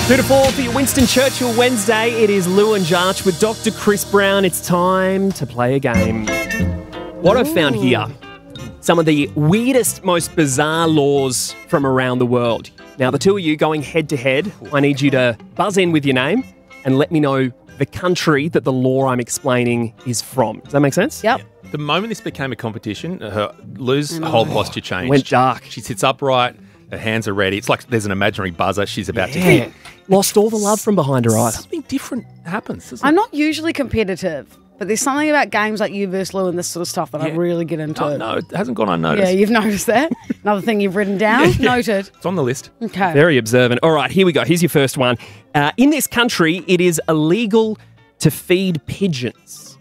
2 to 4 for your Winston Churchill Wednesday. It is Lou and Jarch with Dr. Chris Brown. It's time to play a game. What I've found here, some of the weirdest, most bizarre laws from around the world. Now, the two of you going head to head, I need you to buzz in with your name and let me know the country that the law I'm explaining is from. Does that make sense? Yep. The moment this became a competition, Lou's whole posture changed. Went dark. She sits upright, her hands are ready. It's like there's an imaginary buzzer she's about to hit. Lost all the love from behind her eyes. Something different happens, doesn't I'm it? not usually competitive, but there's something about games like you versus Lou and this sort of stuff that I really get into. Oh, no, it hasn't gone unnoticed. Yeah, you've noticed that. Another thing you've written down. Noted. It's on the list. Okay. Very observant. All right, here we go. Here's your first one. In this country, it is illegal to feed pigeons.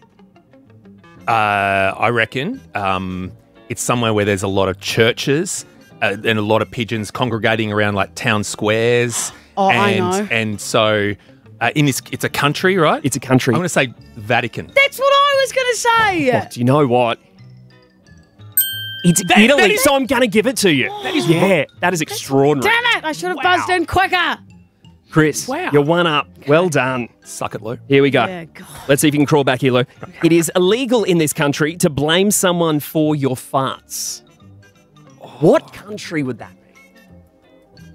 I reckon it's somewhere where there's a lot of churches and a lot of pigeons congregating around like town squares. Oh, and, I know. And so it's a country, right? It's a country. I'm going to say Vatican. That's what I was going to say. Oh, do you know what? It's Italy, so I'm going to give it to you. That is extraordinary. Damn it! I should have buzzed in quicker. Chris, Wow. you're one up. Well done. Suck it, Lou. Here we go. Yeah, God. Let's see if you can crawl back here, Lou. It is illegal in this country to blame someone for your farts. What country would that be?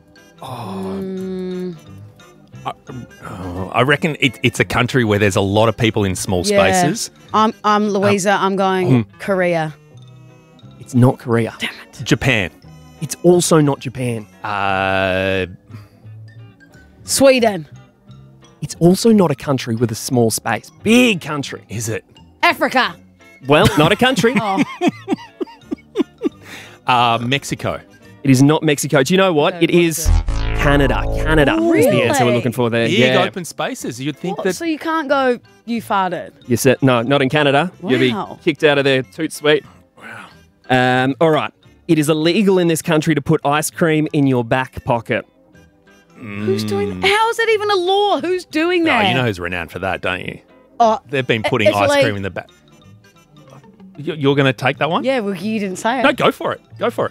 I reckon it's a country where there's a lot of people in small spaces. I'm Louisa. I'm going Korea. It's not Korea. Damn it. Japan. It's also not Japan. Sweden. It's also not a country with a small space. Big country. Is it? Africa. Well, not a country. Mexico. It is not Mexico. Do you know what? It is Canada. Canada is the answer we're Really? looking for there. Big open spaces. You'd think What? that... So you can't go, you farted. You said, no, not in Canada. You'll Wow. be kicked out of there. Toot sweet. Wow. All right. It is illegal in this country to put ice cream in your back pocket. Who's doing that? How is that even a law? Who's doing that? Oh, you know who's renowned for that, don't you? Oh, They've been putting ice Italy. cream in the back. You're going to take that one? yeah, well, you didn't say it. No, go for it. Go for it.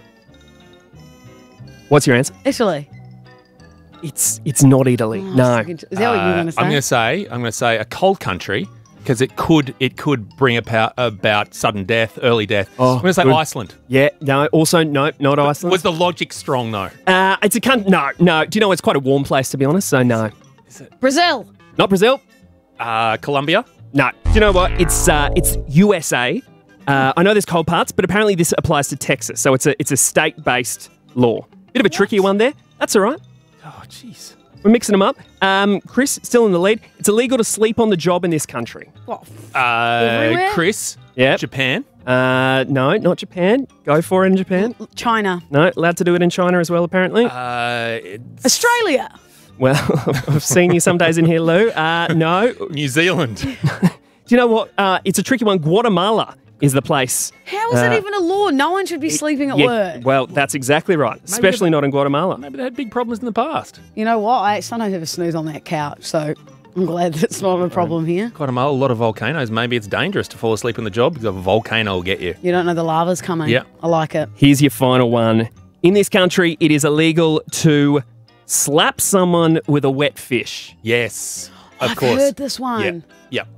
What's your answer? Icily. It's not Italy. Oh, No. Is that what you were going to say? I'm going to say a cold country because it could bring about sudden death, early death. Oh, I'm going to say good. Iceland. Yeah. No. Also, no. Not Iceland. Was the logic strong though? It's a country. No. Do you know it's quite a warm place to be honest? So no. Brazil. Not Brazil. Colombia. No. Do you know what? It's USA. I know there's cold parts, but apparently this applies to Texas. So it's a state-based law. Bit of a trickier one there. That's all right. Oh, jeez. We're mixing them up. Chris, still in the lead. It's illegal to sleep on the job in this country. What? Everywhere? Chris. Yeah. Japan. No, not Japan. Go for it in Japan. China. No, allowed to do it in China as well, apparently. Australia. Well, I've seen you some days in here, Lou. No. New Zealand. Do you know what? It's a tricky one. Guatemala is the place. How is that even a law? No one should be sleeping at work. Well, that's exactly right. Especially not in Guatemala. Maybe they had big problems in the past. You know what? I sometimes have a snooze on that couch, so I'm glad that's not a problem here. Guatemala, a lot of volcanoes. Maybe it's dangerous to fall asleep on the job because a volcano will get you. You don't know the lava's coming. Yeah. I like it. Here's your final one. In this country, it is illegal to slap someone with a wet fish. Yes, of I've course. heard this one. Yep.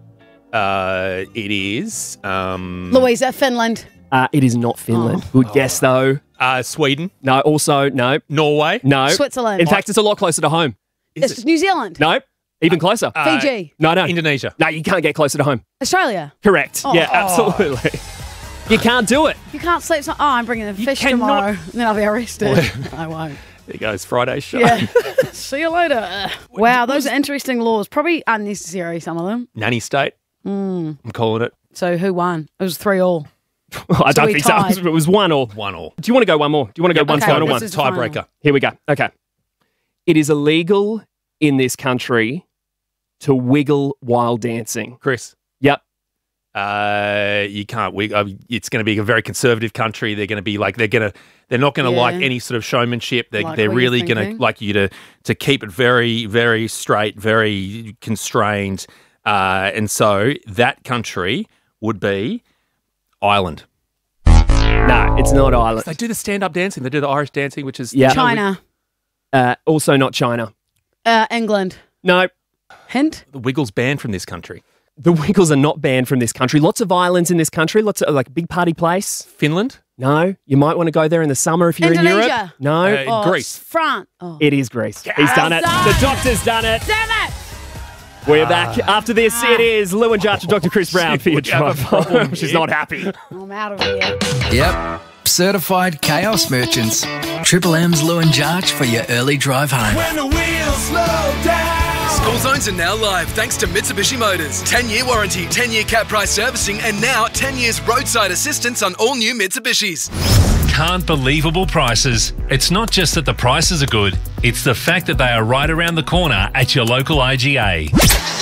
It is Louisa, Finland. It is not Finland. Good guess, though. Sweden, No, also, no. Norway. No. Switzerland. In fact, it's a lot closer to home. It's New Zealand. No, even closer. Fiji. No. Indonesia. No, you can't get closer to home. Australia. Correct. Yeah, absolutely. You can't do it. You can't sleep. I'm bringing the fish cannot- tomorrow. And then I'll be arrested. I won't. There goes Friday's show. Yeah. See you later. Wow, those are interesting laws. Probably unnecessary, some of them. Nanny state. I'm calling it So who won? It was 3-3. I don't we think so. tied. It was 1-1. 1-1. Do you want to go one more? Do you want to go one okay, final this one? is- the final. Tiebreaker. Here we go. Okay. It is illegal in this country to wiggle while dancing. Chris. Yep. You can't. It's going to be a very conservative country. They're going to be like they're not going to like Yeah. any sort of showmanship. They're Like they're what you're really going to thinking. like you to keep it very very straight, very constrained. And so that country would be Ireland. No, it's not Ireland. They do the stand-up dancing. They do the Irish dancing, which is Yeah. China. Also not China. England. No. Hint? The Wiggles banned from this country. The Wiggles are not banned from this country. Lots of islands in this country. Lots of, like, a big party place. Finland? No. You might want to go there in the summer if you're in Indonesia. Europe. No. Greece. France. Oh. It is Greece. He's done it. The doctor's done it. Damn it! We're back. After this, it is Lou and Jarch and Dr. Chris Brown for your We have a drive problem home. She's here. not happy. I'm out of here. Yep. Certified chaos merchants. Triple M's Lou and Jarch for your early drive home. When the wheels slow down. School zones are now live thanks to Mitsubishi Motors. 10-year warranty, 10-year cap price servicing, and now 10 years roadside assistance on all new Mitsubishis. Can't believable prices. It's not just that the prices are good, it's the fact that they are right around the corner at your local IGA.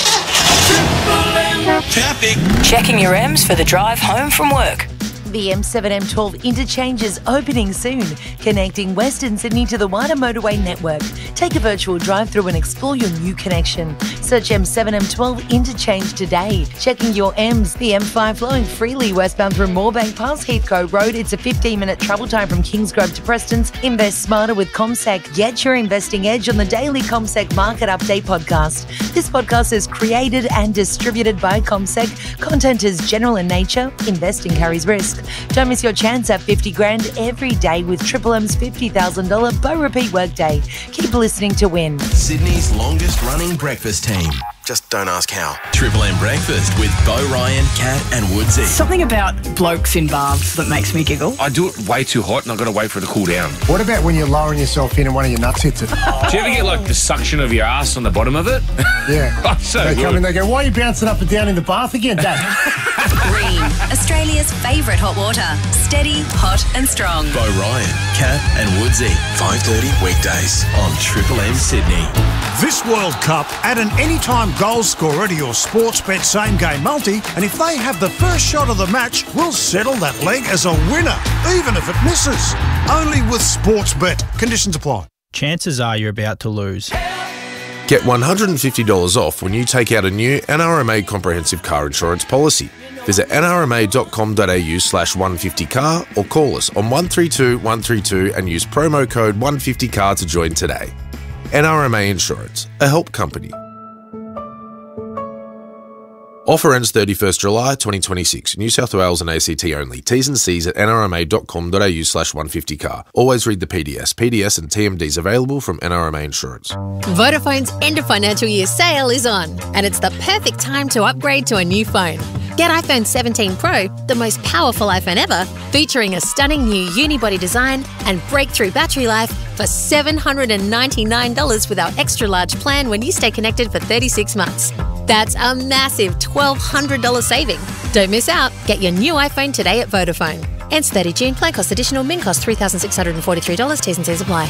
Traffic. Checking your M's for the drive home from work. The M7-M12 interchange is opening soon, connecting Western Sydney to the wider motorway network. Take a virtual drive-through and explore your new connection. Search M7-M12 interchange today. Checking your M's. The M5 flowing freely westbound through Moorebank past Heathcote Road. It's a 15-minute travel time from Kingsgrove to Preston's. Invest smarter with CommSec. Get your investing edge on the daily CommSec Market Update podcast. This podcast is created and distributed by CommSec. Content is general in nature. Investing carries risk. Don't miss your chance at 50 grand every day with Triple M's $50,000 Bo Repeat Workday. Keep listening to win. Sydney's longest running breakfast team. Just don't ask how. Triple M Breakfast with Bo Ryan, Kat and Woodsy. Something about blokes in baths that makes me giggle. I do it way too hot and I've got to wait for it to cool down. What about when you're lowering yourself in and one of your nuts hits it? Do you ever get like the suction of your ass on the bottom of it? Yeah. Oh, so they good. come in, they go, why are you bouncing up and down in the bath again, Dad? Green, Australia's favourite hot water. Steady, hot and strong. Bo Ryan, Kat and Woodsy. 5:30 weekdays on Triple M Sydney. This World Cup, add an anytime goal scorer to your Sportsbet Same Game Multi, and if they have the first shot of the match, we'll settle that leg as a winner, even if it misses. Only with Sportsbet. Conditions apply. Chances are you're about to lose. Get $150 off when you take out a new NRMA comprehensive car insurance policy. Visit nrma.com.au/150car or call us on 132 132 and use promo code 150car to join today. NRMA Insurance, a help company. Offer ends 31st July 2026. New South Wales and ACT only. T's and C's at nrma.com.au/150car. Always read the PDS. PDS and TMDs available from NRMA Insurance. Vodafone's end of financial year sale is on, and it's the perfect time to upgrade to a new phone. Get iPhone 17 Pro, the most powerful iPhone ever, featuring a stunning new unibody design and breakthrough battery life for $799 with our extra large plan when you stay connected for 36 months. That's a massive $1,200 saving. Don't miss out. Get your new iPhone today at Vodafone. Ends 30 June. Plan cost additional. Min cost $3,643. T's and C's apply.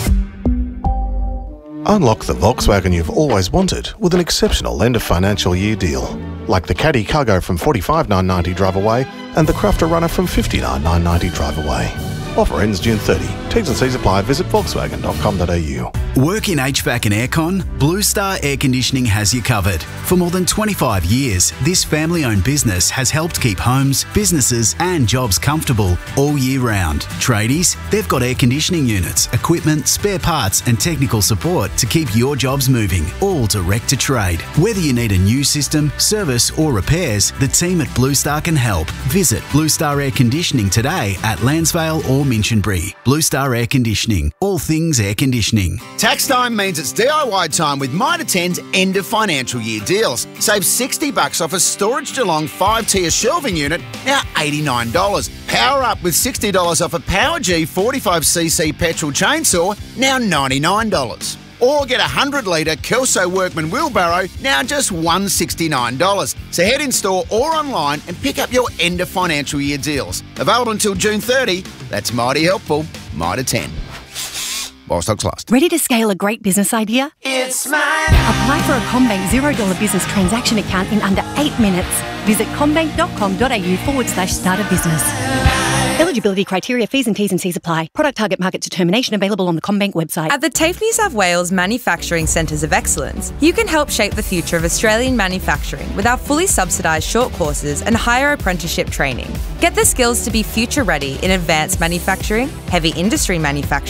Unlock the Volkswagen you've always wanted with an exceptional end of financial year deal. Like the Caddy Cargo from $45,990 drive away and the Crafter Runner from $59,990 drive away. Offer ends June 30. T's and C's apply. Visit volkswagen.com.au. Work in HVAC and aircon? Blue Star Air Conditioning has you covered. For more than 25 years, this family-owned business has helped keep homes, businesses and jobs comfortable all year round. Tradies, they've got air conditioning units, equipment, spare parts and technical support to keep your jobs moving, all direct to trade. Whether you need a new system, service or repairs, the team at Blue Star can help. Visit Blue Star Air Conditioning today at Lansvale or Minchinbury. Blue Star Air Conditioning, all things air conditioning. Tax time means it's DIY time with Mitre 10's end of financial year deals. Save $60 off a Storage Geelong 5-tier shelving unit, now $89. Power up with $60 off a Power G 45cc petrol chainsaw, now $99. Or get a 100-litre Kelso Workman wheelbarrow, now just $169. So head in store or online and pick up your end of financial year deals. Available until June 30. That's mighty helpful. Mitre 10. While stocks last. Ready to scale a great business idea? It's mine. Apply for a CommBank $0 business transaction account in under 8 minutes. Visit commbank.com.au/start a business. Eligibility criteria, fees and T's and C's apply. Product target market determination available on the CommBank website. At the TAFE New South Wales Manufacturing Centres of Excellence, you can help shape the future of Australian manufacturing with our fully subsidised short courses and higher apprenticeship training. Get the skills to be future ready in advanced manufacturing, heavy industry manufacturing,